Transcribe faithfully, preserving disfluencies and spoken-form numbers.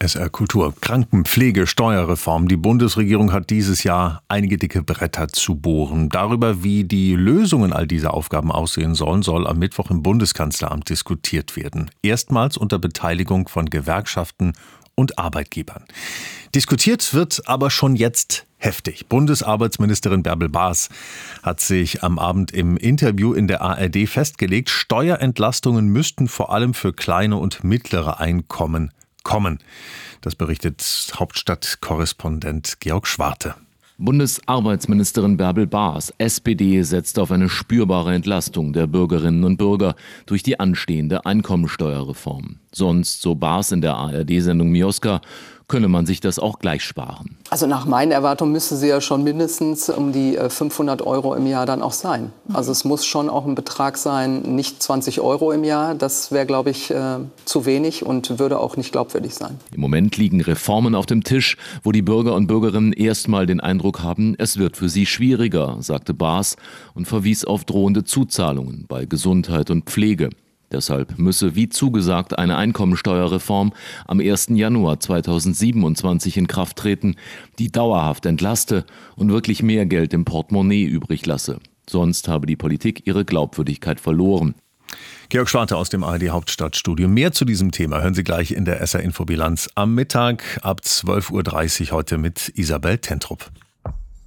S R Kultur. Krankenpflege, Steuerreform. Die Bundesregierung hat dieses Jahr einige dicke Bretter zu bohren. Darüber, wie die Lösungen all dieser Aufgaben aussehen sollen, soll am Mittwoch im Bundeskanzleramt diskutiert werden. Erstmals unter Beteiligung von Gewerkschaften und Arbeitgebern. Diskutiert wird aber schon jetzt heftig. Bundesarbeitsministerin Bärbel Baas hat sich am Abend im Interview in der A R D festgelegt, Steuerentlastungen müssten vor allem für kleine und mittlere Einkommen kommen. Das berichtet Hauptstadtkorrespondent Georg Schwarte. Bundesarbeitsministerin Bärbel Baas, S P D, setzt auf eine spürbare Entlastung der Bürgerinnen und Bürger durch die anstehende Einkommensteuerreform. Sonst, so Baas in der A R D-Sendung Mioska, könne man sich das auch gleich sparen. Also nach meinen Erwartungen müsste sie ja schon mindestens um die fünfhundert Euro im Jahr dann auch sein. Also es muss schon auch ein Betrag sein, nicht zwanzig Euro im Jahr. Das wäre, glaube ich, äh, zu wenig und würde auch nicht glaubwürdig sein. Im Moment liegen Reformen auf dem Tisch, wo die Bürger und Bürgerinnen erstmal den Eindruck haben, es wird für sie schwieriger, sagte Baas und verwies auf drohende Zuzahlungen bei Gesundheit und Pflege. Deshalb müsse, wie zugesagt, eine Einkommensteuerreform am ersten Januar zweitausendsiebenundzwanzig in Kraft treten, die dauerhaft entlaste und wirklich mehr Geld im Portemonnaie übrig lasse. Sonst habe die Politik ihre Glaubwürdigkeit verloren. Georg Schwarte aus dem A R D Hauptstadtstudio. Mehr zu diesem Thema hören Sie gleich in der S R Info Bilanz am Mittag ab zwölf Uhr dreißig heute mit Isabel Tentrup.